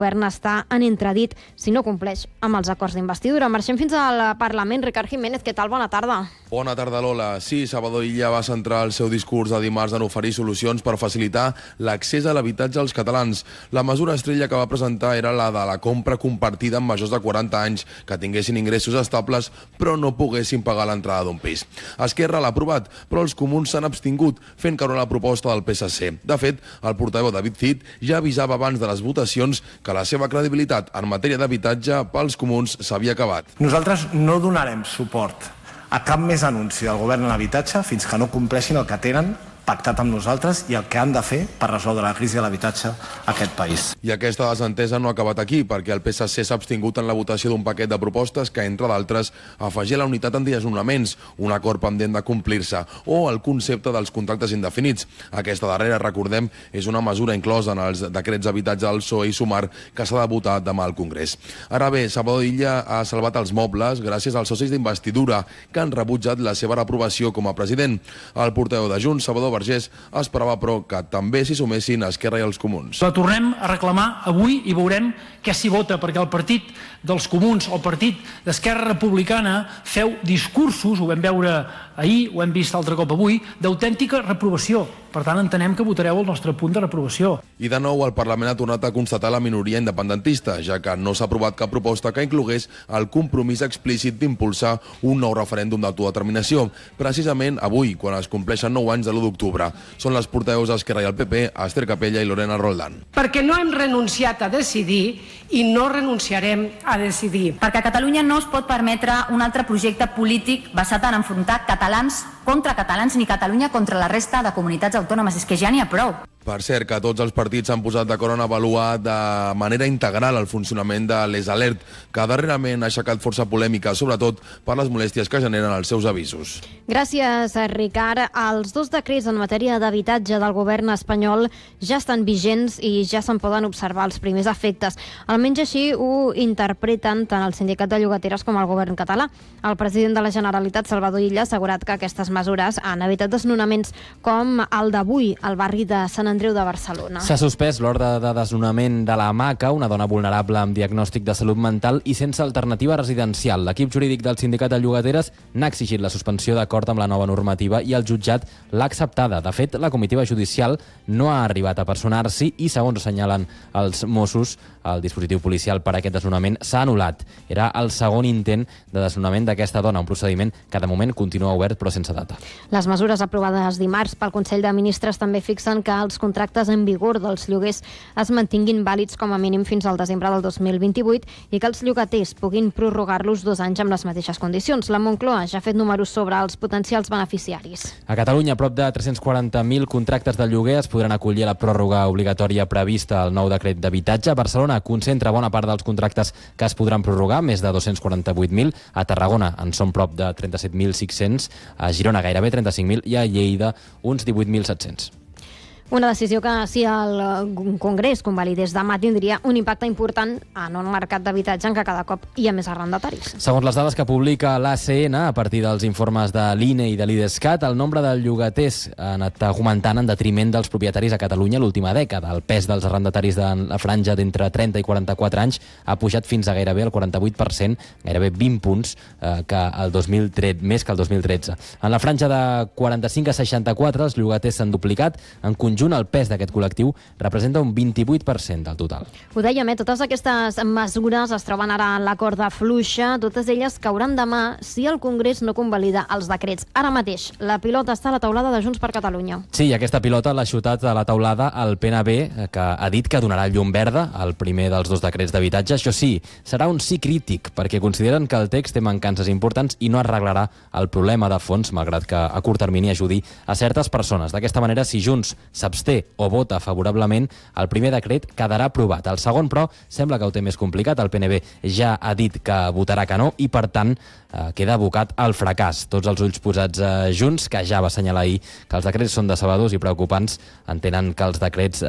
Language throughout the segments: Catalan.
govern està en entredit si no compleix amb els acords d'investidura. Marxem fins al Parlament. Ricard Jiménez, què tal? Bona tarda. Bona tarda, Lola. Sí, Salvador Illa va centrar el seu discurs de dimarts en oferir solucions per facilitar l'accés a l'habitatge als catalans. La mesura estrella que va presentar era la de la compra compartida amb majors de 40 anys que tinguessin ingressos estables però no poguessin pagar l'entrada d'un pis. Esquerra l'ha aprovat, però els comuns s'han abstingut, fent caure la proposta del PSC. De fet, el portaveu David Cid ja avisava abans de les votacions que la seva credibilitat en matèria d'habitatge pels comuns s'havia acabat. Nosaltres no donarem suport a cap més anunci del govern en habitatge fins que no compleixin el que tenen pactat amb nosaltres i el que han de fer per resoldre la crisi de l'habitatge a aquest país. I aquesta desentesa no ha acabat aquí, perquè el PSC s'ha abstingut en la votació d'un paquet de propostes que, entre d'altres, afegia la unitat antidesnonaments, un acord pendent de complir-se, o el concepte dels contractes indefinits. Aquesta darrera, recordem, és una mesura inclosa en els decrets d'habitatge del PSOE i Sumar que s'ha de votar demà al Congrés. Ara bé, Salvador Illa ha salvat els mobles gràcies als socis d'investidura que han rebutjat la seva reprovació com a president. El portaveu de Junts, Salvador Vergés, esperava, però, que també s'hi sumessin Esquerra i els comuns. La tornem a reclamar avui i veurem què s'hi vota, perquè el partit dels comuns, el partit d'Esquerra Republicana, feu discursos, ho vam veure ahir, ho hem vist altre cop avui, d'autèntica reprovació. Per tant, entenem que votareu el nostre punt de reprovació. I de nou, el Parlament ha tornat a constatar la minoria independentista, ja que no s'ha aprovat cap proposta que inclogués el compromís explícit d'impulsar un nou referèndum d'autodeterminació. Precisament avui, quan es compleixen 9 anys de l'1 d'octubre. Són les portaveus d'Esquerra i el PP, Esther Capella i Lorena Roldán. Perquè no hem renunciat a decidir i no renunciarem a decidir. Perquè a Catalunya no es pot permetre un altre projecte polític basat en enfrontar catalans contra catalans ni Catalunya contra la resta de comunitats autònomes. És que ja n'hi ha prou. Per cert, que tots els partits s'han posat d'acord en avaluar de manera integral el funcionament de Les Alert, que darrerament ha aixecat força polèmica, sobretot per les molèsties que generen els seus avisos. Gràcies, Ricard. Els 2 decrets en matèria d'habitatge del govern espanyol ja estan vigents i ja se'n poden observar els primers efectes. Almenys així ho interpreten tant el Sindicat de Llogateres com el govern català. El president de la Generalitat, Salvador Illa, ha assegurat que aquestes mesures han evitat desnonaments com el d'avui al barri de Sant Andreu de Barcelona. S'ha suspès l'ordre de desnonament de la Maca, una dona vulnerable amb diagnòstic de salut mental i sense alternativa residencial. L'equip jurídic del Sindicat de Llogateres n'ha exigit la suspensió d'acord amb la nova normativa i el jutjat l'ha acceptada. De fet, la comitiva judicial no ha arribat a personar-s'hi i, segons assenyalen els Mossos, el dispositiu policial per a aquest desnonament s'ha anul·lat. Era el segon intent de desnonament d'aquesta dona, un procediment que de moment continua obert però sense data. Les mesures aprovades dimarts pel Consell de Ministres també fixen que els contractes en vigor dels lloguers es mantinguin vàlids com a mínim fins al desembre del 2028 i que els llogaters puguin prorrogar-los 2 anys amb les mateixes condicions. La Moncloa ja ha fet números sobre els potencials beneficiaris. A Catalunya, prop de 340.000 contractes de lloguer es podran acollir a la pròrroga obligatòria prevista al nou decret d'habitatge. A Barcelona concentra bona part dels contractes que es podran prorrogar, més de 248.000. A Tarragona en són prop de 37.600, a Girona gairebé 35.000 i a Lleida uns 18.700. Una decisió que, si el Congrés convalidés demà, tindria un impacte important en un mercat d'habitatge en què cada cop hi ha més arrendataris. Segons les dades que publica l'ACN, a partir dels informes de l'INE i de l'IDESCAT, el nombre de llogaters ha anat augmentant en detriment dels propietaris a Catalunya l'última dècada. El pes dels arrendataris de la franja d'entre 30 i 44 anys ha pujat fins a gairebé el 48%, gairebé 20 punts que el 2013, més que el 2013. En la franja de 45 a 64, els llogaters s'han duplicat. En conjunt, el pes d'aquest col·lectiu representa un 28% del total. Ho dèiem, totes aquestes mesures es troben ara en la corda fluixa, totes elles cauran demà si el Congrés no convalida els decrets. Ara mateix, la pilota està a la taulada de Junts per Catalunya. Sí, aquesta pilota l'ha xutat a la taulada el PNB, que ha dit que donarà llum verda al primer dels 2 decrets d'habitatge. Això sí, serà un sí crític, perquè consideren que el text té mancances importants i no arreglarà el problema de fons, malgrat que a curt termini ajudi a certes persones. D'aquesta manera, si Junts s'absté o vota favorablement, el primer decret quedarà aprovat. El segon, però, sembla que ho té més complicat. El PNB ja ha dit que votarà que no i, per tant, queda abocat al fracàs. Tots els ulls posats a Junts, que ja va assenyalar ahir que els decrets són decebedors i preocupants, entenen que els decrets,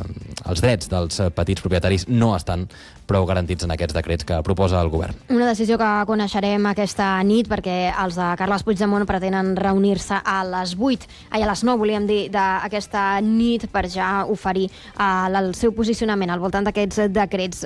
els drets dels petits propietaris no estan prou garantits en aquests decrets que proposa el govern. Una decisió que coneixerem aquesta nit, perquè els de Carles Puigdemont pretenen reunir-se a les 9, volíem dir, d'aquesta unit per ja oferir el seu posicionament al voltant d'aquests decrets.